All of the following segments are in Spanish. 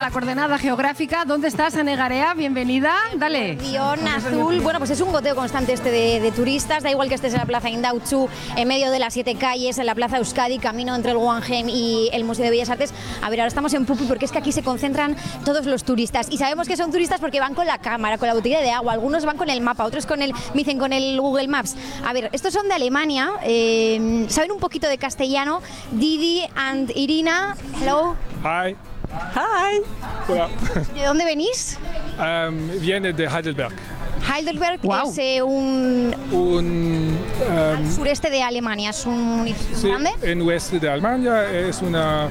la coordenada geográfica. ¿Dónde estás, Ane Garea? Bienvenida. Dale. Guión azul. Bueno, pues es un goteo constante de turistas. Da igual que estés en la plaza Indautxu, en medio de las 7 calles, en la plaza Euskadi, camino entre el Guggenheim y el Museo de Bellas Artes. A ver, ahora estamos en Pupi porque es que aquí se concentran todos los turistas. Y sabemos que son turistas porque van con la cámara, con la botella de agua. Algunos van con el mapa, otros me dicen con el Google Maps. A ver, estos son de Alemania. Saben un poquito de castellano. Didi and Irina. Hello. Hi. Hi. Hola. ¿De dónde venís? Viene de Heidelberg. Heidelberg Wow. es al sureste de Alemania, es un municipio Sí, grande. en oeste de Alemania es una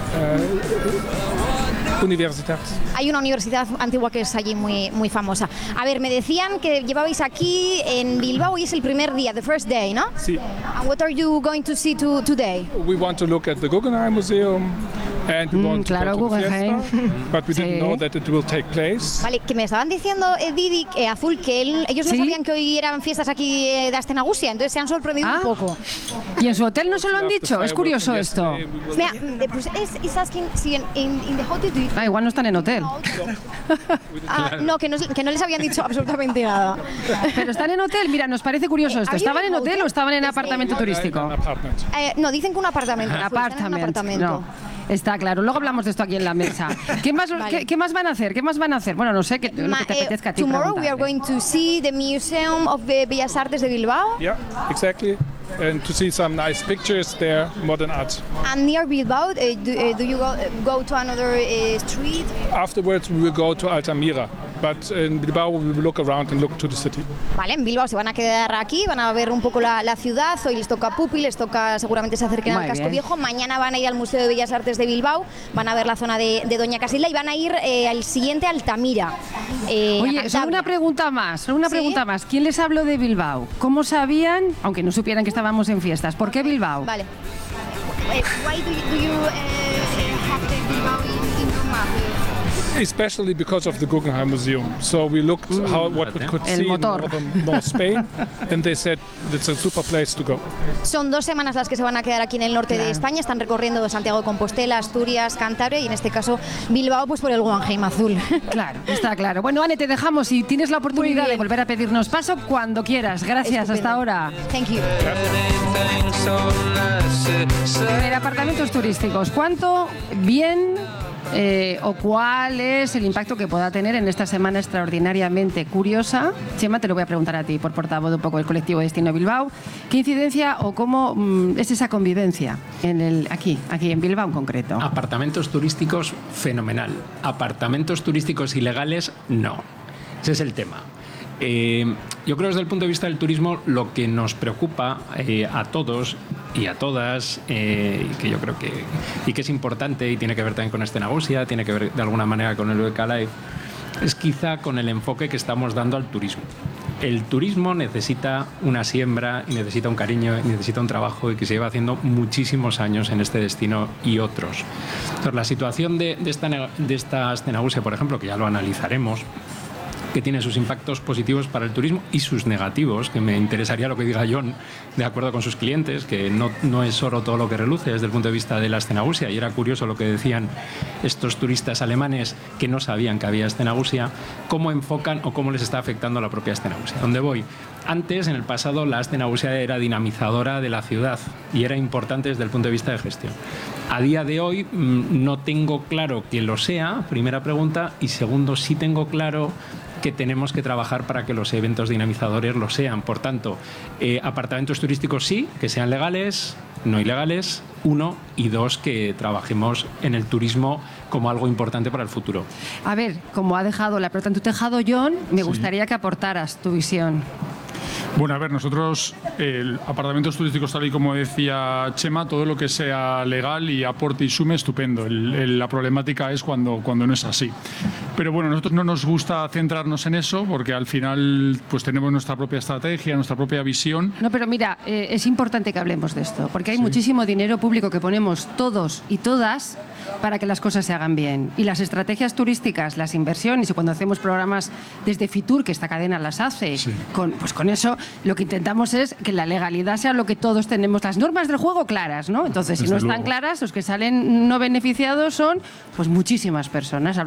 universidad. Hay una universidad antigua que es allí muy famosa. A ver, me decían que llevabais aquí en Bilbao y es el primer día, the first day, ¿no? Sí. And what are you going to see today? We want to look at the Guggenheim Museum and we want claro, to go to the Guggenheim. fiesta, but we Sí. didn't know that it will take place. Vale, que me estaban diciendo Didi, Azul, que ellos no Sí. sabían que hoy eran fiestas aquí de Astenagusia, entonces se han sorprendido un poco. ¿Y en su hotel no se lo han After dicho? Es fireworks curioso from esto. yesterday, we will- Mira, pues es asking si in the hotel do you Ah, igual no están en hotel. no, que no les habían dicho absolutamente nada. Pero están en hotel. Mira, nos parece curioso esto. ¿Había ¿Estaban en un hotel hotel? o estaban en Sí. apartamento An turístico? apartment. No, dicen que un apartamento. Azul, están en un apartamento. No. Está claro. Luego hablamos de esto aquí en la mesa. ¿Qué más, Vale. qué más van a hacer? ¿Qué más van a hacer? Bueno, no sé, lo que te apetezca a ti Tomorrow we are preguntarle. going to see the Museum of the Bellas Artes de Bilbao. Yeah, exactly. And to see some nice pictures there, modern art. And near Bilbao, do you go to another street? Afterwards, we will go to Altamira, but in Bilbao we will look around and look to the city. Vale, en Bilbao se van a quedar aquí, van a ver un poco la ciudad. Hoy les toca Pupi, les toca, seguramente se acerquen Muy al Casco bien. Viejo. Mañana van a ir al Museo de Bellas Artes de Bilbao, van a ver la zona de Doña Casilda y van a ir al siguiente a Altamira. a Oye, solo Cantabria. una pregunta más, solo una ¿Sí? pregunta más. ¿Quién les habló de Bilbao? ¿Cómo sabían, aunque no supieran que estábamos en fiestas, por qué Bilbao? Vale. Why do you have the Bilbao in your map? Especially because of the Guggenheim Museum. So we looked what we could El see in motor. North Spain, and they said it's a super place to go. Son 2 semanas las que se van a quedar aquí en el norte de Claro. España. Están recorriendo de Santiago de Compostela, Asturias, Cantabria y en este caso Bilbao, pues por el Guggenheim azul. Claro, está claro. Bueno, Ane, te dejamos y tienes la oportunidad Muy de bien. volver a pedirnos paso cuando quieras. Gracias, Estupendo. hasta ahora. Thank you. A ver, apartamentos turísticos. ¿Cuánto bien o cuál es el impacto que pueda tener en esta semana extraordinariamente curiosa? Chema, te lo voy a preguntar a ti, por portavoz de un poco del colectivo Destino Bilbao. ¿Qué incidencia o cómo es esa convivencia aquí en Bilbao en concreto? Apartamentos turísticos, fenomenal. Apartamentos turísticos ilegales, no. Ese es el tema. Yo creo desde el punto de vista del turismo lo que nos preocupa a todos y a todas, que yo creo que es importante y tiene que ver también con Astenagusia, tiene que ver de alguna manera con el BK Live, es quizá con el enfoque que estamos dando al turismo. El turismo necesita una siembra y necesita un cariño y necesita un trabajo y que se lleva haciendo muchísimos años en este destino y otros. Entonces, la situación de esta Astenagusia, por ejemplo, que ya lo analizaremos, que tiene sus impactos positivos para el turismo y sus negativos, que me interesaría lo que diga John, de acuerdo con sus clientes, que no es oro todo lo que reluce desde el punto de vista de la Astenagusia, y era curioso lo que decían estos turistas alemanes que no sabían que había Astenagusia, cómo enfocan o cómo les está afectando a la propia Astenagusia. ¿Dónde voy? Antes, en el pasado, la Astenagusia era dinamizadora de la ciudad y era importante desde el punto de vista de gestión. A día de hoy no tengo claro que lo sea, primera pregunta, y segundo, sí tengo claro que tenemos que trabajar para que los eventos dinamizadores lo sean. Por tanto, apartamentos turísticos sí, que sean legales, no ilegales, 1, y 2, que trabajemos en el turismo como algo importante para el futuro. A ver, como ha dejado la pelota en tu tejado, John, me gustaría que aportaras tu visión. Bueno, a ver, nosotros, apartamentos turísticos, tal y como decía Chema, todo lo que sea legal y aporte y sume, estupendo. La problemática es cuando no es así. Pero bueno, nosotros no nos gusta centrarnos en eso porque al final pues tenemos nuestra propia estrategia, nuestra propia visión. No, pero mira, es importante que hablemos de esto, porque hay muchísimo dinero público que ponemos todos y todas para que las cosas se hagan bien. Y las estrategias turísticas, las inversiones, y cuando hacemos programas desde Fitur, que esta cadena las hace, con eso lo que intentamos es que la legalidad sea lo que todos tenemos, las normas del juego claras, ¿no? Entonces, si no están claras, los que salen no beneficiados son pues muchísimas personas.